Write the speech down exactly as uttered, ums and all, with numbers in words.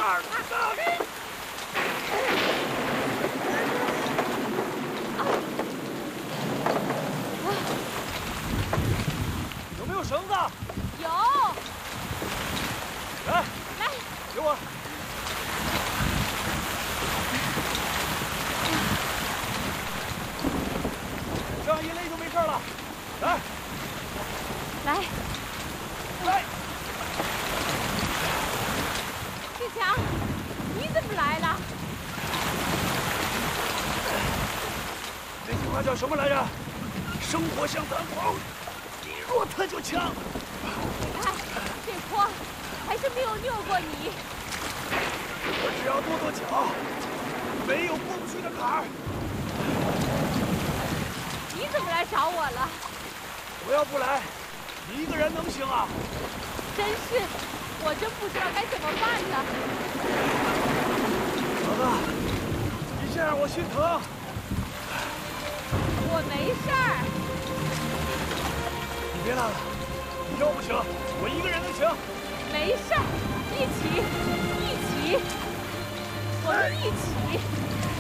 儿呢？有没有绳子？ 有。 来， 来， 给我。这样一勒就没事了。来， 来， 来。 志强，你怎么来了？ 这句话叫什么来着？生活像弹簧，你弱它就强。 你看，这坡还是没有拗过你。 我只要跺跺脚，没有过不去的坎儿。 你怎么来找我了？ 我要不来，你一个人能行啊？ 真是，我真不知道该怎么办了。 小子，你这样我心疼。 我没事儿。 你别拉了，你腰不行，我一个人能行。 没事儿，一起，一起，我们一起。